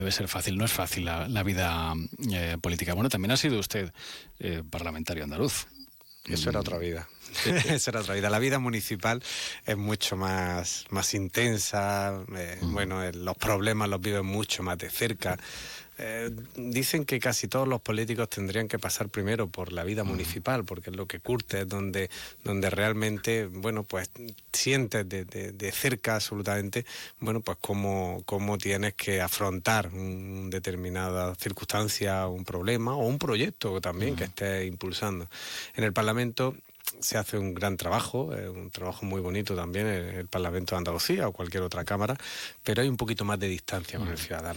Debe ser fácil, no es fácil la vida política. Bueno, también ha sido usted parlamentario andaluz. Eso era otra vida. Eso era otra vida. La vida municipal es mucho más intensa. Bueno, los problemas los viven mucho más de cerca. Dicen que casi todos los políticos tendrían que pasar primero por la vida municipal, porque es lo que curte, es donde realmente, bueno, pues sientes de cerca absolutamente, bueno, pues cómo tienes que afrontar una determinada circunstancia, un problema o un proyecto también que estés impulsando. En el Parlamento se hace un gran trabajo, un trabajo muy bonito también en el Parlamento de Andalucía o cualquier otra cámara, pero hay un poquito más de distancia con el ciudadano.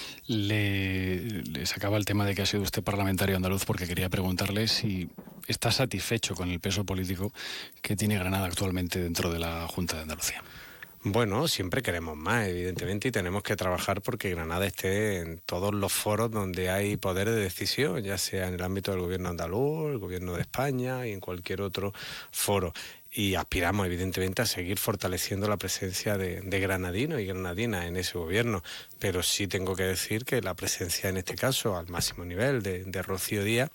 Le sacaba el tema de que ha sido usted parlamentario andaluz porque quería preguntarle si está satisfecho con el peso político que tiene Granada actualmente dentro de la Junta de Andalucía. Bueno, siempre queremos más, evidentemente, y tenemos que trabajar porque Granada esté en todos los foros donde hay poder de decisión, ya sea en el ámbito del gobierno andaluz, el gobierno de España y en cualquier otro foro. Y aspiramos, evidentemente, a seguir fortaleciendo la presencia de granadinos y granadinas en ese gobierno. Pero sí tengo que decir que la presencia, en este caso, al máximo nivel de Rocío Díaz,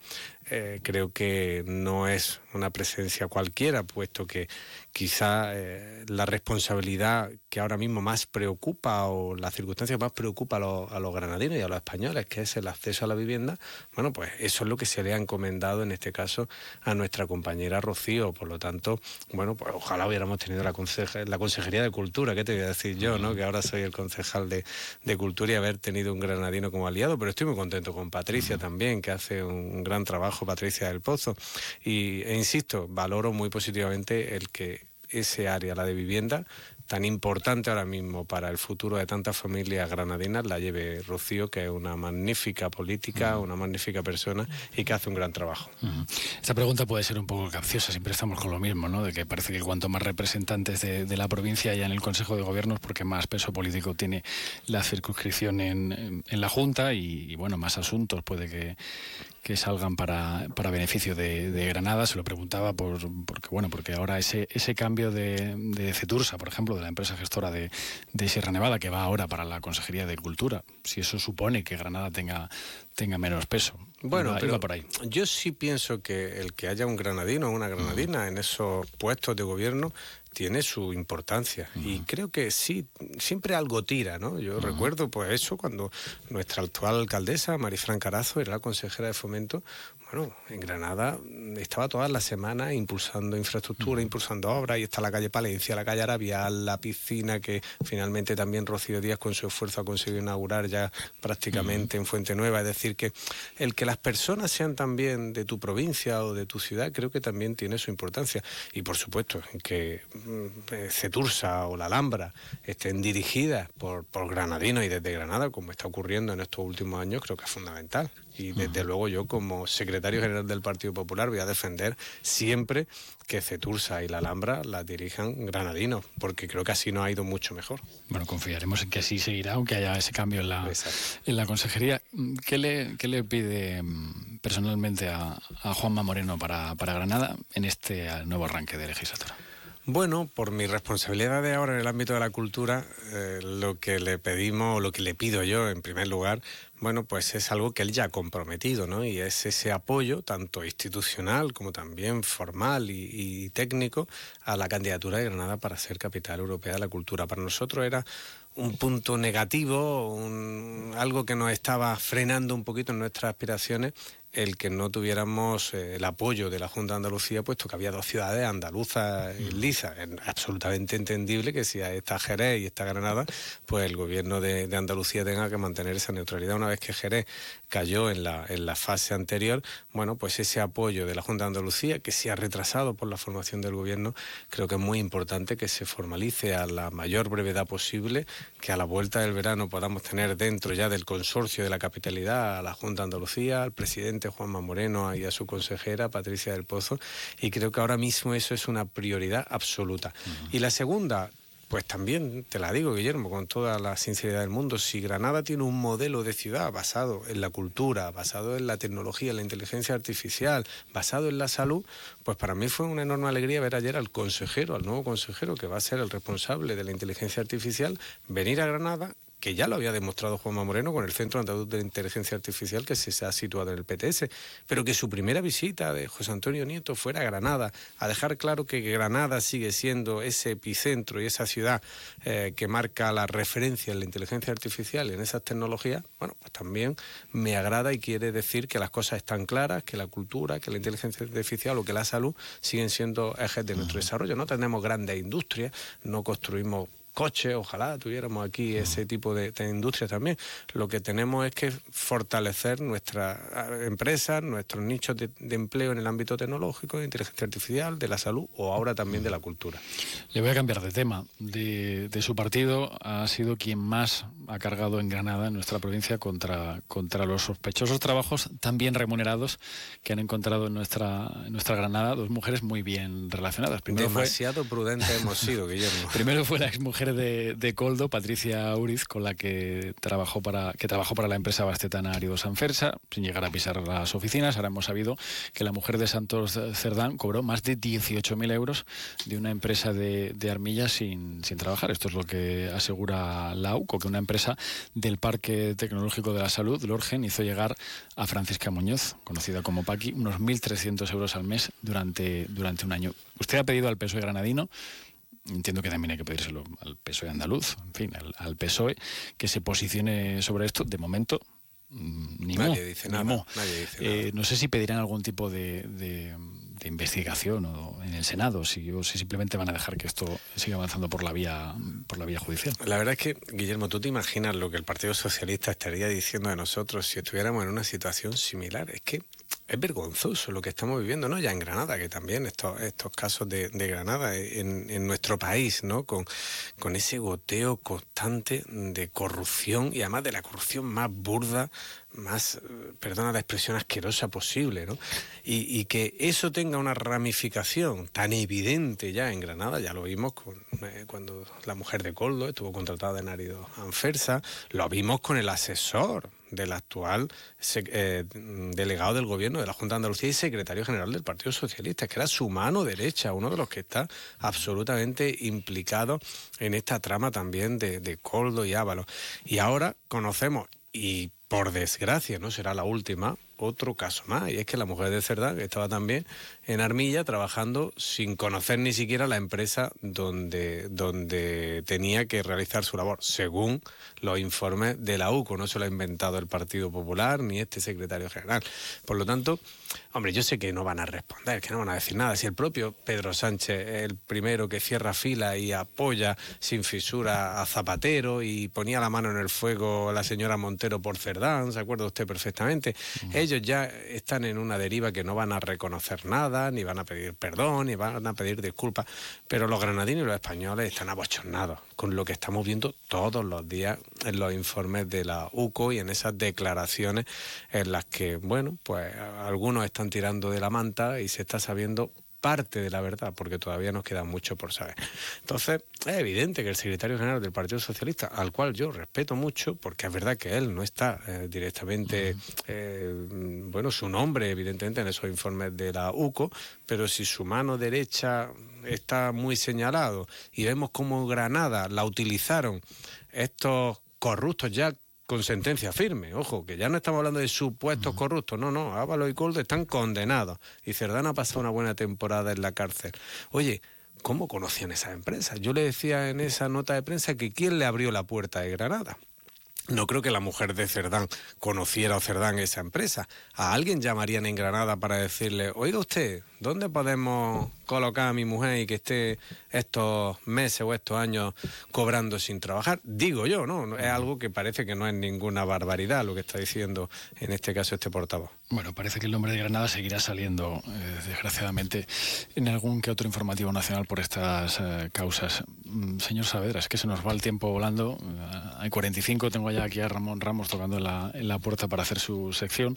creo que no es una presencia cualquiera, puesto que quizá la responsabilidad que ahora mismo más preocupa o la circunstancia que más preocupa a los granadinos y a los españoles, que es el acceso a la vivienda, bueno, pues eso es lo que se le ha encomendado en este caso a nuestra compañera Rocío. Por lo tanto, bueno, pues ojalá hubiéramos tenido la Consejería de Cultura, ¿qué te voy a decir yo, no? Que ahora soy el concejal de Cultura y haber tenido un granadino como aliado, pero estoy muy contento con Patricia también, que hace un gran trabajo, Patricia del Pozo, e insisto, valoro muy positivamente el que ese área, la de vivienda, tan importante ahora mismo para el futuro de tantas familias granadinas, la lleve Rocío, que es una magnífica política, una magnífica persona y que hace un gran trabajo. Esta pregunta puede ser un poco capciosa, siempre estamos con lo mismo, ¿no? De que parece que cuanto más representantes de la provincia haya en el Consejo de Gobierno, porque más peso político tiene la circunscripción en la Junta y bueno, más asuntos puede que salgan para beneficio de Granada. Se lo preguntaba porque ahora ese cambio de Cetursa, por ejemplo, de la empresa gestora de Sierra Nevada, que va ahora para la Consejería de Cultura, si eso supone que Granada tenga menos peso. Bueno, pero por ahí. Yo sí pienso que el que haya un granadino o una granadina en esos puestos de gobierno tiene su importancia. Y creo que sí, siempre algo tira, ¿no? Yo recuerdo pues eso cuando nuestra actual alcaldesa, Marifran Carazo, era la consejera de Fomento. Bueno, en Granada estaba todas las semanas impulsando infraestructura, impulsando obras, y está la calle Palencia, la calle Arabial, la piscina que finalmente también Rocío Díaz con su esfuerzo ha conseguido inaugurar ya prácticamente en Fuente Nueva. Es decir, que el que las personas sean también de tu provincia o de tu ciudad, creo que también tiene su importancia. Y por supuesto, que Cetursa o la Alhambra estén dirigidas por granadinos y desde Granada, como está ocurriendo en estos últimos años, creo que es fundamental. Y desde luego yo, como secretario general del Partido Popular, voy a defender siempre que Cetursa y la Alhambra la dirijan granadinos, porque creo que así nos ha ido mucho mejor. Bueno, confiaremos en que así seguirá, aunque haya ese cambio en la consejería. ¿Qué le pide personalmente a Juanma Moreno para Granada en este nuevo arranque de legislatura? Bueno, por mi responsabilidad de ahora en el ámbito de la cultura, lo que le pedimos, lo que le pido yo en primer lugar, bueno, pues es algo que él ya ha comprometido, ¿no? Y es ese apoyo, tanto institucional como también formal y técnico, a la candidatura de Granada para ser capital europea de la cultura. Para nosotros era un punto negativo, algo que nos estaba frenando un poquito en nuestras aspiraciones, el que no tuviéramos el apoyo de la Junta de Andalucía, puesto que había dos ciudades andaluzas lisas. Es absolutamente entendible que si está Jerez y está Granada, pues el gobierno de Andalucía tenga que mantener esa neutralidad. Una vez que Jerez cayó en la fase anterior, bueno, pues ese apoyo de la Junta de Andalucía, que se ha retrasado por la formación del gobierno, creo que es muy importante que se formalice a la mayor brevedad posible, que a la vuelta del verano podamos tener dentro ya del consorcio de la capitalidad a la Junta de Andalucía, al presidente Juanma Moreno y a su consejera Patricia del Pozo, y creo que ahora mismo eso es una prioridad absoluta. Y la segunda, pues también te la digo, Guillermo, con toda la sinceridad del mundo, si Granada tiene un modelo de ciudad basado en la cultura, basado en la tecnología, en la inteligencia artificial, basado en la salud, pues para mí fue una enorme alegría ver ayer al nuevo consejero, que va a ser el responsable de la inteligencia artificial, venir a Granada que ya lo había demostrado Juanma Moreno con el Centro Andaluz de Inteligencia Artificial que se ha situado en el PTS, pero que su primera visita de José Antonio Nieto fuera a Granada, a dejar claro que Granada sigue siendo ese epicentro y esa ciudad que marca la referencia en la inteligencia artificial y en esas tecnologías, bueno, pues también me agrada y quiere decir que las cosas están claras, que la cultura, que la inteligencia artificial o que la salud siguen siendo ejes de nuestro desarrollo. No tenemos grandes industrias, no construimos coches, ojalá tuviéramos aquí ese tipo de industrias también. Lo que tenemos es que fortalecer nuestras empresas, nuestros nichos de empleo en el ámbito tecnológico, de inteligencia artificial, de la salud o ahora también de la cultura. Le voy a cambiar de tema. De su partido ha sido quien más ha cargado en Granada, en nuestra provincia, contra los sospechosos trabajos tan bien remunerados que han encontrado en nuestra Granada dos mujeres muy bien relacionadas. Demasiado prudentes hemos sido, Guillermo. Primero fue la exmujer de Coldo, Patricia Uriz, con la que trabajó para la empresa bastetana Árido Sanfersa, sin llegar a pisar las oficinas. Ahora hemos sabido que la mujer de Santos Cerdán cobró más de 18.000 euros de una empresa de armillas sin trabajar. Esto es lo que asegura la UCO, que una empresa del Parque Tecnológico de la Salud, Lorgen, hizo llegar a Francisca Muñoz, conocida como Paqui, unos 1.300 euros al mes durante un año. Usted ha pedido al PSOE granadino, entiendo que también hay que pedírselo al PSOE andaluz, en fin, al PSOE, que se posicione sobre esto. De momento, nadie dice nada. No sé si pedirán algún tipo de investigación o en el Senado, o si simplemente van a dejar que esto siga avanzando por la vía judicial. La verdad es que, Guillermo, ¿tú te imaginas lo que el Partido Socialista estaría diciendo de nosotros si estuviéramos en una situación similar? Es que es vergonzoso lo que estamos viviendo, ¿no? Ya en Granada, que también estos casos de Granada en nuestro país, ¿no? Con ese goteo constante de corrupción y además de la corrupción más burda, más, perdona la expresión, asquerosa posible, ¿no? Y que eso tenga una ramificación tan evidente ya en Granada, ya lo vimos cuando la mujer de Coldo estuvo contratada en Árido Sanfersa, lo vimos con el asesor del actual delegado del gobierno de la Junta de Andalucía y secretario general del Partido Socialista, que era su mano derecha, uno de los que está absolutamente implicado en esta trama también de Coldo y Ábalos. Y ahora conocemos, y por desgracia no será la última, otro caso más, y es que la mujer de Cerdán estaba también en Armilla trabajando sin conocer ni siquiera la empresa donde tenía que realizar su labor, según los informes de la UCO. No se lo ha inventado el Partido Popular ni este secretario general. Por lo tanto, hombre, yo sé que no van a responder, que no van a decir nada. Si el propio Pedro Sánchez es el primero que cierra fila y apoya sin fisura a Zapatero y ponía la mano en el fuego a la señora Montero por Cerdán, ¿se acuerda usted perfectamente? Ellos ya están en una deriva que no van a reconocer nada, ni van a pedir perdón, ni van a pedir disculpas, pero los granadinos y los españoles están abochornados con lo que estamos viendo todos los días en los informes de la UCO y en esas declaraciones en las que, bueno, pues algunos están tirando de la manta y se está sabiendo parte de la verdad, porque todavía nos queda mucho por saber. Entonces, es evidente que el secretario general del Partido Socialista, al cual yo respeto mucho, porque es verdad que él no está directamente, su nombre evidentemente en esos informes de la UCO, pero si su mano derecha está muy señalado y vemos cómo Granada la utilizaron estos corruptos ya con sentencia firme, ojo, que ya no estamos hablando de supuestos corruptos, no, Ábalos y Coldo están condenados y Cerdán ha pasado una buena temporada en la cárcel. Oye, ¿cómo conocían esas empresas? Yo le decía en esa nota de prensa que ¿quién le abrió la puerta de Granada? No creo que la mujer de Cerdán conociera o Cerdán esa empresa. ¿A alguien llamarían en Granada para decirle, oiga usted, ¿dónde podemos colocar a mi mujer y que esté estos meses o estos años cobrando sin trabajar? Digo yo, ¿no? Es algo que parece que no es ninguna barbaridad lo que está diciendo en este caso este portavoz. Bueno, parece que el nombre de Granada seguirá saliendo, desgraciadamente, en algún que otro informativo nacional por estas causas. Señor Saavedra, es que se nos va el tiempo volando. Hay 45, tengo ya aquí a Ramón Ramos tocando en la puerta para hacer su sección.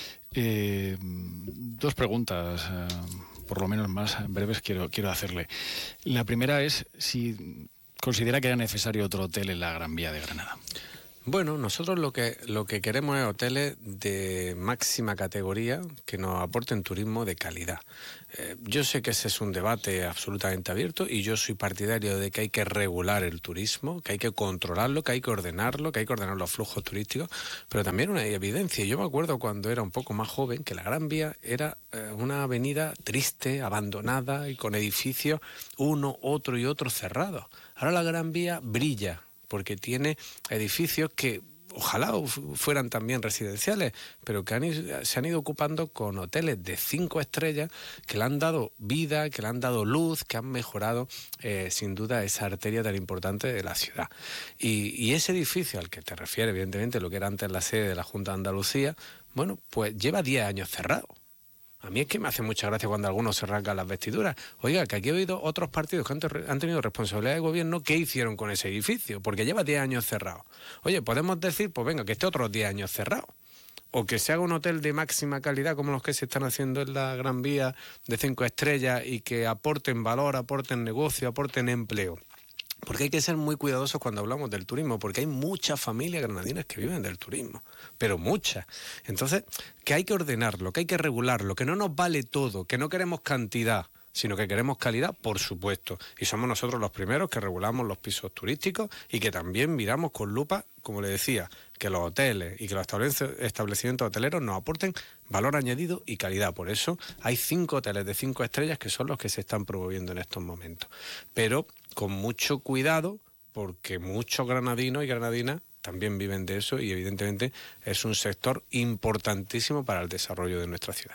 Dos preguntas, por lo menos más breves, quiero hacerle. La primera es si considera que era necesario otro hotel en la Gran Vía de Granada. Bueno, nosotros lo que queremos es hoteles de máxima categoría que nos aporten turismo de calidad. Yo sé que ese es un debate absolutamente abierto y yo soy partidario de que hay que regular el turismo, que hay que controlarlo, que hay que ordenarlo, que hay que ordenar los flujos turísticos, pero también una evidencia. Yo me acuerdo cuando era un poco más joven que la Gran Vía era una avenida triste, abandonada y con edificios uno, otro y otro cerrados. Ahora la Gran Vía brilla, porque tiene edificios que ojalá fueran también residenciales, pero que se han ido ocupando con hoteles de 5 estrellas que le han dado vida, que le han dado luz, que han mejorado sin duda esa arteria tan importante de la ciudad. Y ese edificio al que te refieres, evidentemente, lo que era antes la sede de la Junta de Andalucía, bueno, pues lleva 10 años cerrado. A mí es que me hace mucha gracia cuando algunos se rasgan las vestiduras. Oiga, que aquí he oído otros partidos que han tenido responsabilidad de gobierno, ¿qué hicieron con ese edificio? Porque lleva 10 años cerrado. Oye, podemos decir, pues venga, que esté otros 10 años cerrado. O que se haga un hotel de máxima calidad como los que se están haciendo en la Gran Vía de 5 estrellas y que aporten valor, aporten negocio, aporten empleo. Porque hay que ser muy cuidadosos cuando hablamos del turismo, porque hay muchas familias granadinas que viven del turismo, pero muchas. Entonces, que hay que ordenarlo, que hay que regularlo, que no nos vale todo, que no queremos cantidad, sino que queremos calidad, por supuesto. Y somos nosotros los primeros que regulamos los pisos turísticos y que también miramos con lupa, como le decía, que los hoteles y que los establecimientos hoteleros nos aporten valor añadido y calidad. Por eso hay 5 hoteles de 5 estrellas que son los que se están promoviendo en estos momentos. Pero con mucho cuidado, porque muchos granadinos y granadinas también viven de eso y evidentemente es un sector importantísimo para el desarrollo de nuestra ciudad.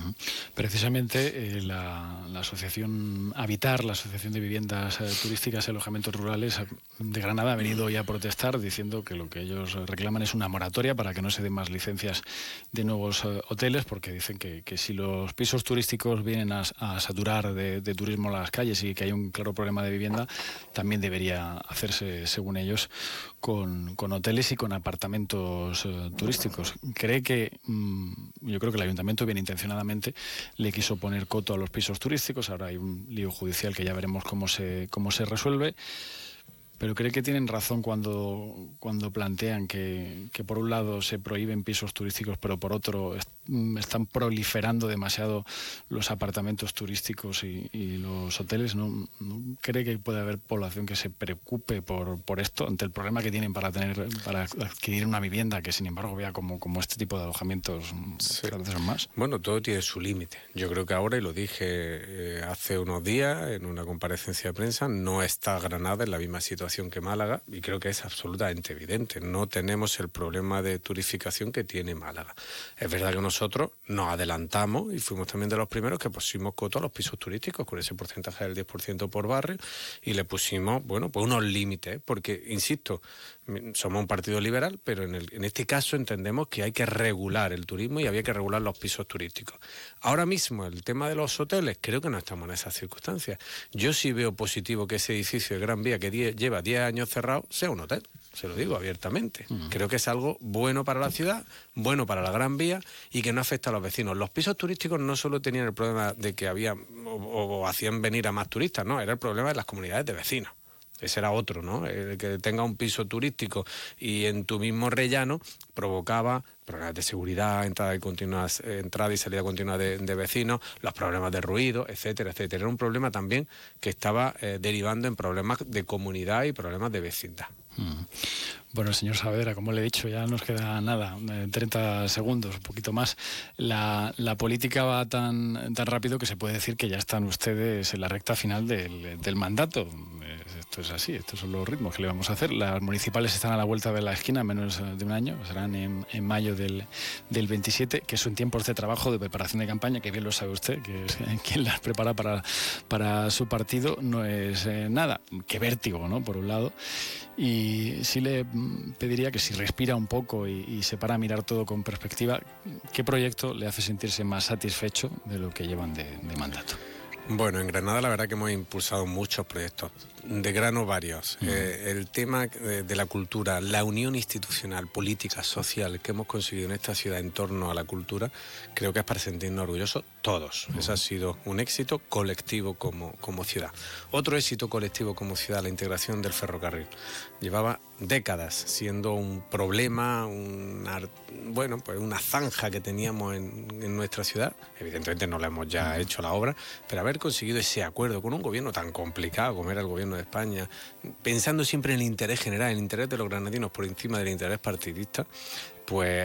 Precisamente la asociación Habitar, la Asociación de Viviendas Turísticas y Alojamientos Rurales de Granada, ha venido hoy a protestar diciendo que lo que ellos reclaman es una moratoria para que no se den más licencias de nuevos hoteles, porque dicen que si los pisos turísticos vienen a saturar de turismo las calles y que hay un claro problema de vivienda, también debería hacerse, según ellos, con hoteles y con apartamentos turísticos. Cree que, yo creo que el Ayuntamiento bien intencionadamente le quiso poner coto a los pisos turísticos. Ahora hay un lío judicial que ya veremos cómo se resuelve. Pero cree que tienen razón cuando plantean que por un lado se prohíben pisos turísticos, pero por otro están proliferando demasiado los apartamentos turísticos y los hoteles. ¿No cree que puede haber población que se preocupe por esto, ante el problema que tienen para adquirir una vivienda, que sin embargo vea como este tipo de alojamientos cada vez son más? Bueno, todo tiene su límite. Yo creo que ahora, y lo dije hace unos días en una comparecencia de prensa, no está Granada en la misma situación que Málaga, y creo que es absolutamente evidente. No tenemos el problema de turificación que tiene Málaga. Es verdad que nosotros nos adelantamos y fuimos también de los primeros que pusimos coto a los pisos turísticos con ese porcentaje del 10% por barrio, y le pusimos, bueno, pues unos límites, porque, insisto, somos un partido liberal, pero en este caso entendemos que hay que regular el turismo y había que regular los pisos turísticos. Ahora mismo, el tema de los hoteles, creo que no estamos en esas circunstancias. Yo sí veo positivo que ese edificio de Gran Vía, que lleva 10 años cerrado, sea un hotel. Se lo digo abiertamente. Creo que es algo bueno para la ciudad, bueno para la Gran Vía y que no afecta a los vecinos. Los pisos turísticos no solo tenían el problema de que había o hacían venir a más turistas, no, era el problema de las comunidades de vecinos. Ese era otro, ¿no? El que tenga un piso turístico y en tu mismo rellano provocaba problemas de seguridad, entrada y salida continua de vecinos, los problemas de ruido, etcétera, etcétera. Era un problema también que estaba derivando en problemas de comunidad y problemas de vecindad. Bueno, señor Saavedra, como le he dicho, ya nos queda nada, 30 segundos, un poquito más. La política va tan rápido que se puede decir que ya están ustedes en la recta final del mandato. Esto es así, estos son los ritmos que le vamos a hacer. Las municipales están a la vuelta de la esquina, menos de un año, serán en mayo del 27, que son tiempos de trabajo, de preparación de campaña, que bien lo sabe usted, que es quien las prepara para su partido, no es nada. Qué vértigo, ¿no?, por un lado. Y sí le pediría que si respira un poco y se para a mirar todo con perspectiva, ¿qué proyecto le hace sentirse más satisfecho de lo que llevan de mandato? Bueno, en Granada la verdad que hemos impulsado muchos proyectos de granos varios. El tema de la cultura, la unión institucional, política, social que hemos conseguido en esta ciudad en torno a la cultura, creo que es para sentirnos orgullosos todos. Eso ha sido un éxito colectivo como ciudad. Otro éxito colectivo como ciudad, la integración del ferrocarril. Llevaba décadas siendo un problema, pues una zanja que teníamos en nuestra ciudad. Evidentemente no le hemos ya hecho la obra, pero haber conseguido ese acuerdo con un gobierno tan complicado como era el gobierno de España, pensando siempre en el interés general, en el interés de los granadinos por encima del interés partidista, pues